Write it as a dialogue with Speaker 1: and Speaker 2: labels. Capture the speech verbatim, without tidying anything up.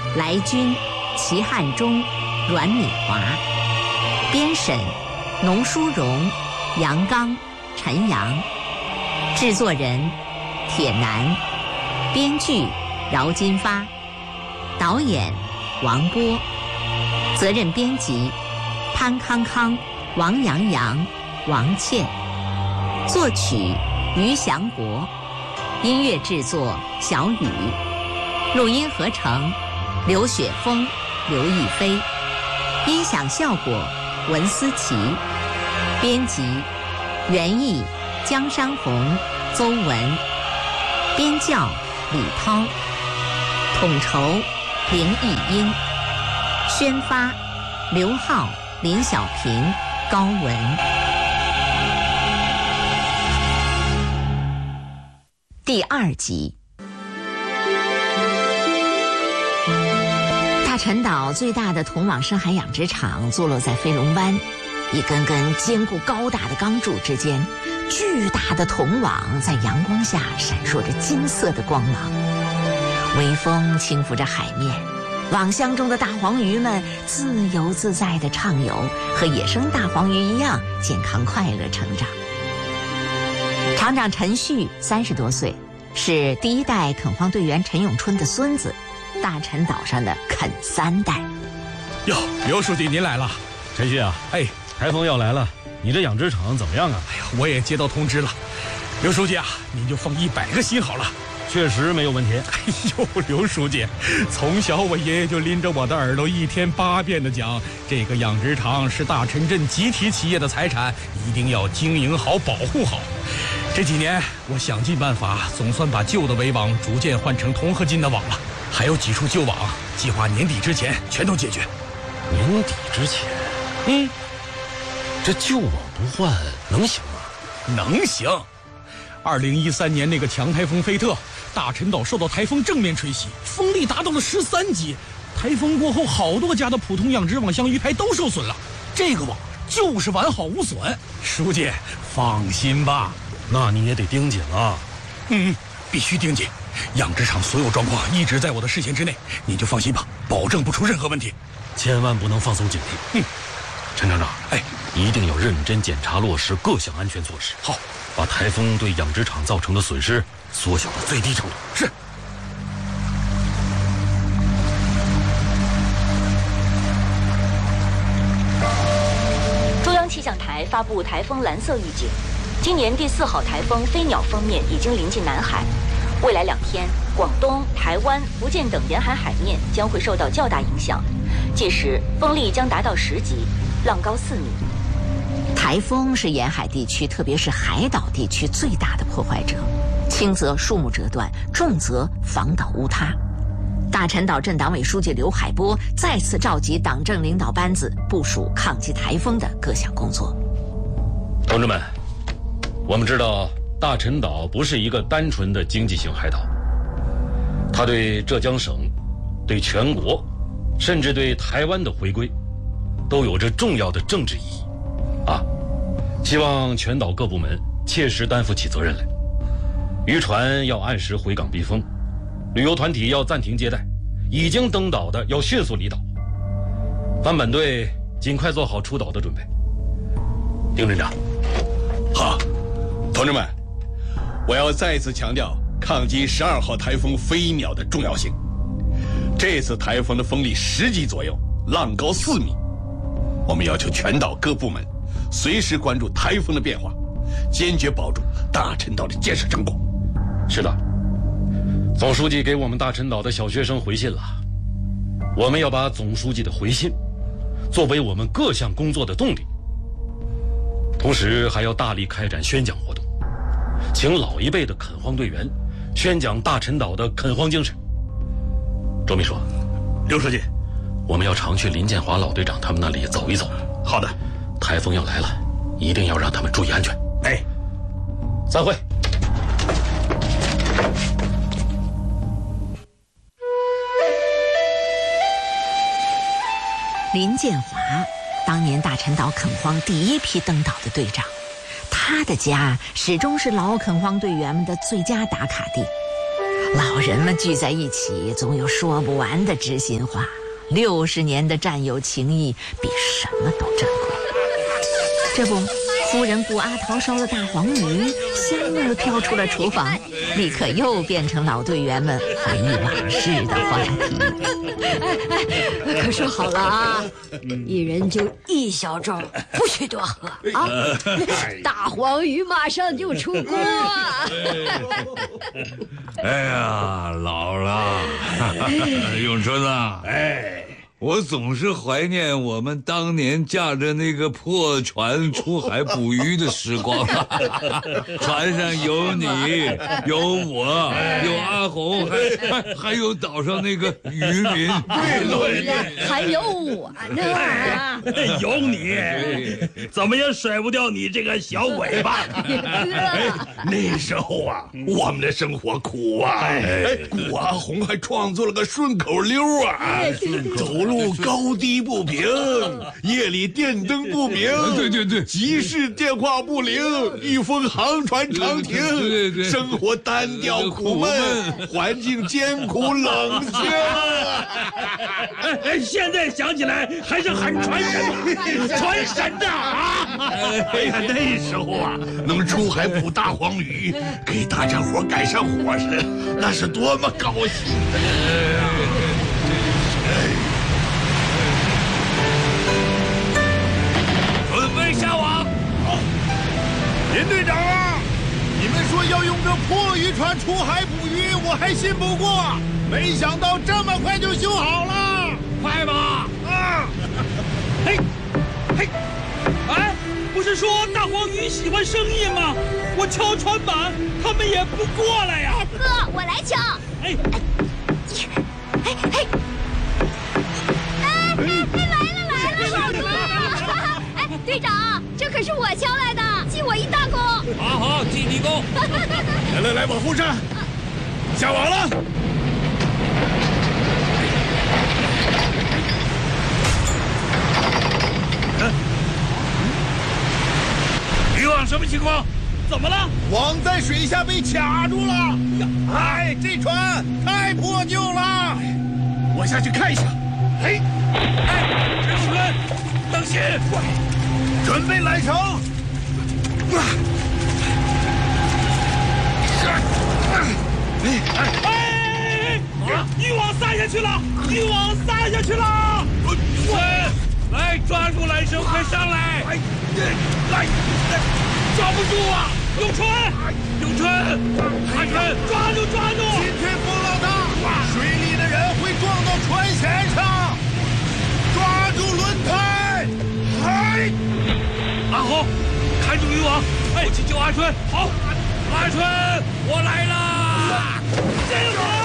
Speaker 1: 来军齐汉中、阮敏华，编审农书荣、杨刚、陈阳，制作人铁男，编剧饶金发，导演王波，责任编辑潘康康、王阳洋、王倩，作曲于祥国，音乐制作小雨，录音合成刘雪峰、刘亦菲，音响效果文思琪，编辑袁毅、江山红、邹文，编校李涛，统筹林义英，宣发刘浩、林小平、高文。第二集。大陈岛最大的通往深海养殖场坐落在飞龙湾，一根根坚固高大的钢柱之间，巨大的铜网在阳光下闪烁着金色的光芒，微风轻拂着海面，网箱中的大黄鱼们自由自在地畅游，和野生大黄鱼一样健康快乐成长。厂长陈旭三十多岁，是第一代垦荒队员陈永春的孙子，大陈岛上的垦三代。
Speaker 2: 哟，刘书记您来了。
Speaker 3: 陈旭啊，
Speaker 2: 哎，
Speaker 3: 台风要来了，你这养殖场怎么样啊？
Speaker 2: 哎呀，我也接到通知了。刘书记啊，您就放一百个心好了。
Speaker 3: 确实没有问题。
Speaker 2: 哎呦，刘书记，从小我爷爷就拎着我的耳朵一天八遍的讲，这个养殖场是大陈镇集体企业的财产，一定要经营好、保护好。这几年我想尽办法，总算把旧的围网逐渐换成铜合金的网了，还有几处旧网，计划年底之前全都解决。
Speaker 3: 年底之前？嗯，这旧网不换能行吗？
Speaker 2: 能行。二零一三年那个强台风菲特，大陈岛受到台风正面吹袭，风力达到了十三级。台风过后，好多家的普通养殖网箱鱼排都受损了，这个网就是完好无损。书记放心吧。
Speaker 3: 那你也得盯紧了。
Speaker 2: 嗯，必须盯紧。养殖场所有状况一直在我的视线之内，你就放心吧，保证不出任何问题。
Speaker 3: 千万不能放松警惕。
Speaker 2: 嗯，
Speaker 3: 陈厂长，
Speaker 2: 哎，
Speaker 3: 一定要认真检查落实各项安全措施。
Speaker 2: 好，
Speaker 3: 把台风对养殖场造成的损失缩小到最低程度。
Speaker 2: 是。
Speaker 4: 中央气象台发布台风蓝色预警，今年第四号台风飞鸟锋面已经临近南海，未来两天，广东、台湾、福建等沿海海面将会受到较大影响，届时风力将达到十级，浪高四米。
Speaker 1: 台风是沿海地区，特别是海岛地区最大的破坏者，轻则树木折断，重则房岛屋塌。大陈岛镇党委书记刘海波再次召集党政领导班子，部署抗击台风的各项工作。
Speaker 3: 同志们，我们知道大陈岛不是一个单纯的经济型海岛，它对浙江省、对全国，甚至对台湾的回归，都有着重要的政治意义。啊，希望全岛各部门切实担负起责任来。渔船要按时回港避风，旅游团体要暂停接待，已经登岛的要迅速离岛。番本队尽快做好出岛的准备。丁镇长。
Speaker 5: 好，同志们，我要再次强调抗击十二号台风飞鸟的重要性。这次台风的风力十级左右，浪高四米。我们要求全岛各部门随时关注台风的变化，坚决保住大陈岛的建设成果。
Speaker 3: 是的，总书记给我们大陈岛的小学生回信了，我们要把总书记的回信作为我们各项工作的动力，同时还要大力开展宣讲活动，请老一辈的垦荒队员宣讲大陈岛的垦荒精神。周秘书，
Speaker 5: 刘书记，
Speaker 3: 我们要常去林建华老队长他们那里走一走。
Speaker 5: 好的。
Speaker 3: 台风要来了，一定要让他们注意安全。
Speaker 5: 哎，
Speaker 3: 散会。
Speaker 1: 林建华，当年大陈岛垦荒第一批登岛的队长，他的家始终是老垦荒队员们的最佳打卡地。 老人们聚在一起，总有说不完的知心话。六十年的战友情谊，比什么都珍贵。这不，夫人顾阿桃烧的大黄鱼，香味飘出了厨房，立刻又变成老队员们回忆往事的话题。
Speaker 6: 哎哎，可说好了啊，一人就一小盅，不许多喝啊！大黄鱼马上就出锅。
Speaker 7: 哎呀，老了，永春啊，哎。我总是怀念我们当年驾着那个破船出海捕鱼的时光。船上有你，有我，有阿红，还还还有岛上那个渔民。
Speaker 6: 对了，还有我呢。
Speaker 8: 有你，怎么也甩不掉你这个小尾巴。
Speaker 5: 哎，那时候啊，我们的生活苦啊。哎，顾阿红还创作了个顺口溜啊，走。路高低不平，夜里电灯不明，
Speaker 7: 对对对，
Speaker 5: 急事电话不灵，一封航船长停，
Speaker 7: 对对对，
Speaker 5: 生活单调苦闷，环境艰苦冷清。
Speaker 8: 哎，现在想起来还是很传神，传神的啊！
Speaker 5: 哎呀，那时候啊，能出海捕大黄鱼，给大家伙赶上伙食，那是多么高兴的！
Speaker 7: 下网！
Speaker 5: 好，林队长啊，你们说要用这破渔船出海捕鱼，我还信不过，没想到这么快就修好了。
Speaker 8: 快吧！啊！嘿，嘿，哎，不是说大黄鱼喜欢声音吗？我敲船板，他们也不过来呀。
Speaker 9: 哥，我来敲。
Speaker 8: 哎，
Speaker 9: 哎，嘿，哎哎哎，来了来了，好多呀！队长，这可是我敲来的，记我一大功。
Speaker 8: 好好，记你功。
Speaker 5: 来来来，往后站，下网了。
Speaker 8: 渔网什么情况？怎么了？
Speaker 5: 网在水下被卡住了。哎，这船太破旧了。我下去看一下。嘿，
Speaker 8: 哎，陈永春，当心！
Speaker 5: 准备缆绳！
Speaker 8: 哎哎哎！渔网撒下去了！渔网撒下去了！来，来抓住缆绳，快上来！来，抓不住啊！永春，永春，阿春，抓住，抓住！
Speaker 5: 今天风浪大，水里的人会撞到船舷上，抓住轮胎！嗨！
Speaker 8: 阿红，看住渔网，我去救阿春。好，阿春，我来啦！进来！